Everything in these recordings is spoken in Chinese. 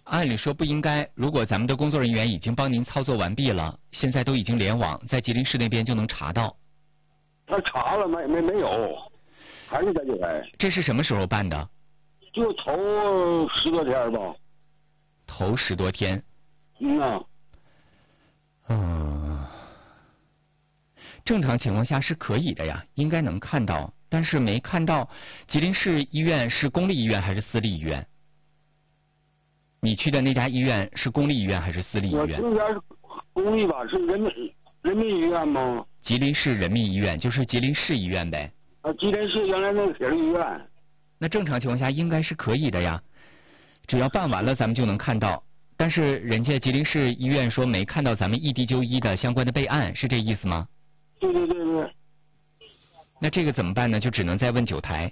按理说不应该，如果咱们的工作人员已经帮您操作完毕了，现在都已经联网，在吉林市那边就能查到。 他查了没有，还是在九台。 这是什么时候办的？ 就头10多天吧。 头10多天。正常情况下是可以的呀，应该能看到，但是没看到。吉林市医院是公立医院还是私立医院？你去的那家医院是公立医院还是私立医院？ 我这边是公立吧，是人民医院吗？ 吉林市人民医院就是吉林市医院呗。 吉林市原来那个铁路医院。 那正常情况下应该是可以的呀，只要办完了咱们就能看到。但是人家吉林市医院说没看到咱们异地就医的相关的备案，是这意思吗？ 对。 那这个怎么办呢？就只能再问九台。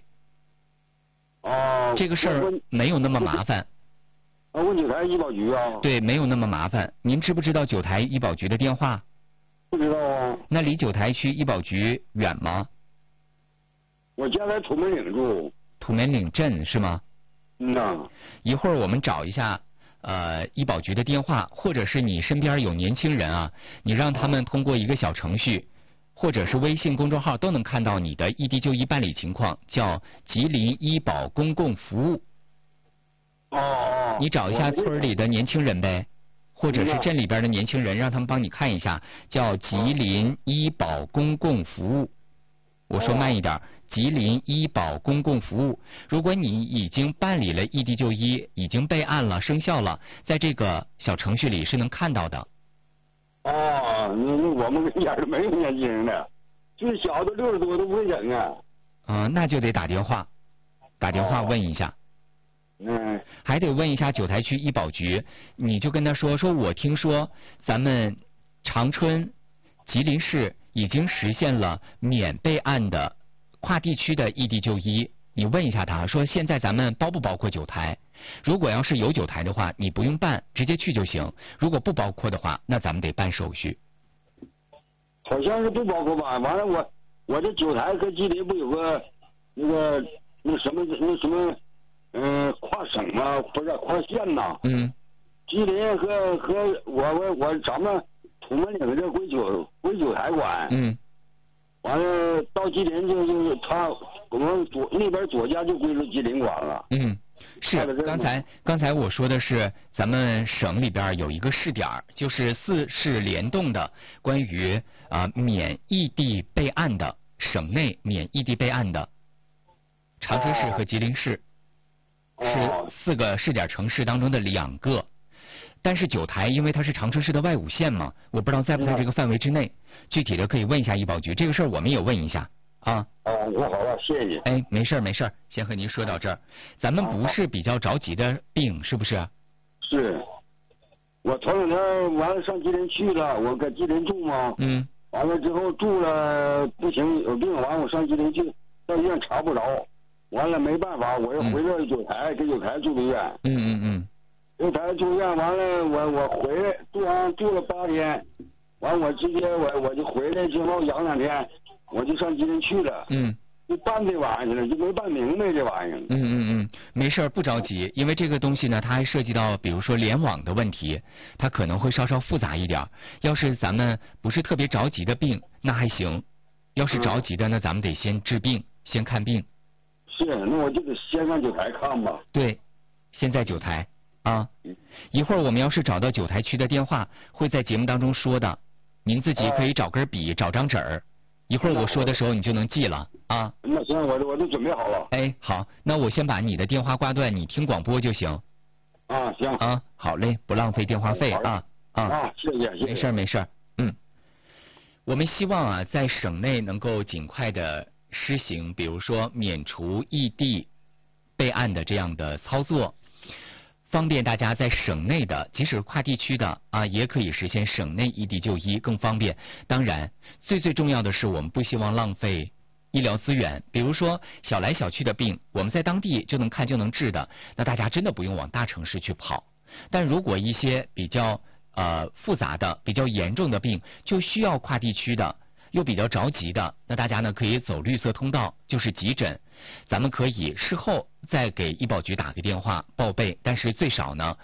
这个事儿没有那么麻烦。 问九台医保局啊？ 对，没有那么麻烦。您知不知道九台医保局的电话？ 不知道啊。 那离九台区医保局远吗？ 我家在土门岭住。 土门岭镇是吗？一会儿我们找一下医保局的电话，或者是你身边有年轻人啊，你让他们通过一个小程序，或者是微信公众号都能看到你的异地就医办理情况，叫吉林医保公共服务。你找一下村里的年轻人呗，或者是镇里边的年轻人，让他们帮你看一下，叫吉林医保公共服务。我说慢一点，吉林医保公共服务。如果你已经办理了异地就医，已经备案了、生效了，在这个小程序里是能看到的。 我们这边儿没有年轻人的，最小的60多都不会整啊。 那就得打电话问一下。还得问一下九台区医保局，你就跟他说我听说咱们长春、吉林市已经实现了免备案的跨地区的异地就医，你问一下他说现在咱们包不包括九台？如果要是有九台的话，你不用办，直接去就行；如果不包括的话，那咱们得办手续。 好像是不包括吧？完了我这九台和吉林不有个那什么跨省吗？不是跨县呐。吉林和咱们土门岭这归九台管。完了到吉林就是我们那边左家就归入吉林管了。 是刚才我说的是咱们省里边有一个试点，就是4市联动的关于免异地备案的，省内免异地备案的，长春市和吉林市是4个试点城市当中的2个。但是九台因为它是长春市的外5县嘛，我不知道在不在这个范围之内，具体的可以问一下医保局，这个事儿我们也问一下啊。 我好了，谢谢你。 没事，先和您说到这儿。咱们不是比较着急的病，是不是？ 是。我头2天完了上吉林去了，我搁吉林住嘛。完了之后住了不行，有病，完了我上吉林去，到医院查不着，完了没办法，我又回到九台，给九台住的院。九台住院完了，我回来住了8天，完我直接我就回来之后养2天，我就上吉林去了。就办这玩意儿去了，就没办明白这玩意儿。 没事，不着急，因为这个东西呢，它还涉及到比如说联网的问题，它可能会稍稍复杂一点。要是咱们不是特别着急的病，那还行；要是着急的，那咱们得先治病，先看病。 是，那我就得先上九台看吧。 对，先在九台啊。一会儿我们要是找到九台区的电话，会在节目当中说的，您自己可以找根笔，找张纸儿。一会儿我说的时候你就能记了啊。 那行，我都准备好了。 好，那我先把你的电话挂断，你听广播就行。 行啊，好嘞，不浪费电话费啊。 谢谢。 没事。我们希望啊，在省内能够尽快的施行，比如说免除异地备案的这样的操作，方便大家在省内的，即使跨地区的也可以实现省内异地就医，更方便。当然，最重要的是，我们不希望浪费医疗资源。比如说小来小去的病，我们在当地就能看就能治的，那大家真的不用往大城市去跑。但如果一些比较复杂的、比较严重的病，就需要跨地区的，又比较着急的，那大家呢可以走绿色通道，就是急诊。咱们可以事后再给医保局打个电话报备，但是最少呢